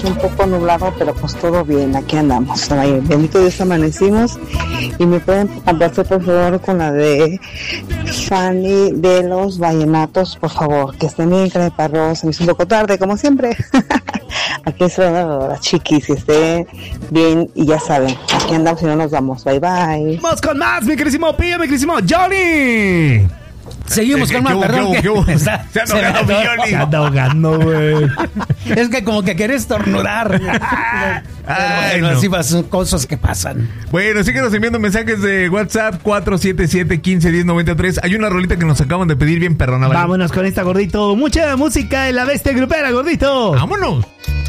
un poco nublado, pero pues todo bien, aquí andamos. Ay, bendito Dios, amanecimos. Y me pueden complacer por favor con la de Fanny de los Vallenatos, por favor, que estén bien, Caneparros. Se me hizo un poco tarde, como siempre. Aquí es la chiquis, y esté bien, y ya saben, aquí andamos y no nos vamos. Bye bye. Vamos con más, mi querísimo Pío, mi querísimo Johnny. Seguimos con más, perdón. Se anda ahogando, güey. Es que como que quieres estornudar. Ay, bueno, no. así son cosas que pasan. Bueno, síguenos enviando mensajes de WhatsApp 477-151093. Hay una rolita que nos acaban de pedir bien perrona, ¿vale? Vámonos con esta, gordito. Mucha música en la bestia grupera, gordito. ¡Vámonos!